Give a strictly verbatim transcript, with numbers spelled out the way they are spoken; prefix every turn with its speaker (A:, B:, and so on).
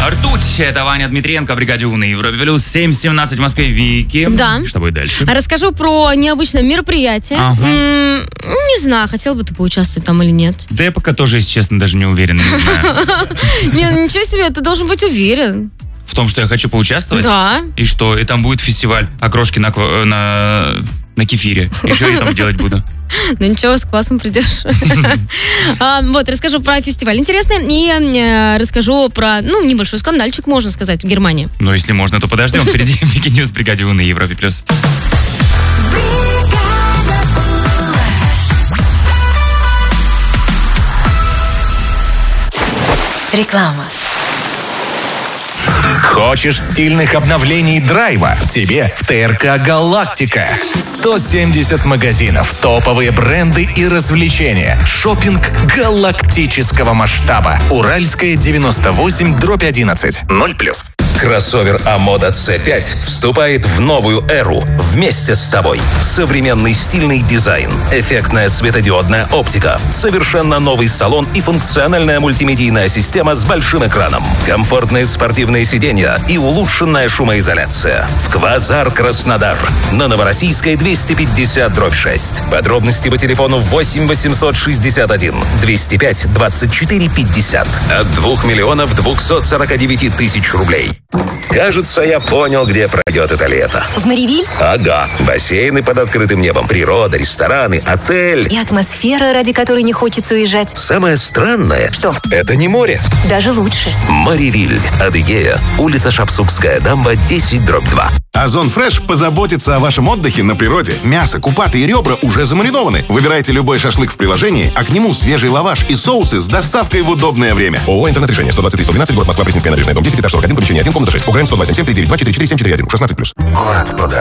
A: Ртуть. Это Ваня Дмитриенко, бригаде У на Европе Плюс. семь семнадцать в Москве. Вики.
B: Да.
A: Что будет дальше?
B: Расскажу про необычное мероприятие.
A: Ага.
B: М-м, не знаю, хотел бы ты поучаствовать там или нет.
A: Да я пока тоже, если честно, даже не уверен, не знаю.
B: Не, ничего себе, ты должен быть уверен.
A: В том, что я хочу поучаствовать?
B: Да.
A: И что? И там будет фестиваль окрошки на, на, на кефире. И что я там делать буду?
B: Ну ничего, с квасом придешь. а, вот, расскажу про фестиваль интересный. И э, расскажу про, ну, небольшой скандальчик, можно сказать, в Германии.
A: Ну, если можно, то подождем. Впереди Вики Ньюс, бригаде У на Европе Плюс.
C: Реклама.
D: Хочешь стильных обновлений драйва? Тебе в ТРК «Галактика». сто семьдесят магазинов, топовые бренды и развлечения. Шопинг галактического масштаба. Уральская, девяносто восемь, дробь одиннадцать. ноль плюс.
E: Кроссовер Амода Си пять вступает в новую эру вместе с тобой. Современный стильный дизайн, эффектная светодиодная оптика, совершенно новый салон и функциональная мультимедийная система с большим экраном, комфортные спортивные сиденья и улучшенная шумоизоляция. В Квазар Краснодар на Новороссийской двести пятьдесят дробь шесть. Подробности по телефону восемь восемьсот шестьдесят один двести пять двадцать четыре пятьдесят от двух миллионов двухсот сорока девяти тысяч рублей. Кажется, я понял, где пройдет это лето.
C: В Маривиль?
E: Ага. Бассейны под открытым небом, природа, рестораны, отель.
C: И атмосфера, ради которой не хочется уезжать.
E: Самое странное...
C: Что?
E: Это не море.
C: Даже лучше.
E: Маривиль. Адыгея. Улица Шапсукская, дамба десять дробь два.
F: Озон Фреш позаботится о вашем отдыхе на природе. Мясо, купаты и ребра уже замаринованы. Выбирайте любой шашлык в приложении, а к нему свежий лаваш и соусы с доставкой в удобное время. ООО «Интернет-решение», сто двадцать три сто двенадцать, город Москва, Пресненская набережная, дом десять, этаж сорок один, помещение один, комната шесть. ОГРН сто два семь семь три девять два четыре четыре семь четыре один, шестнадцать плюс.
E: Город куда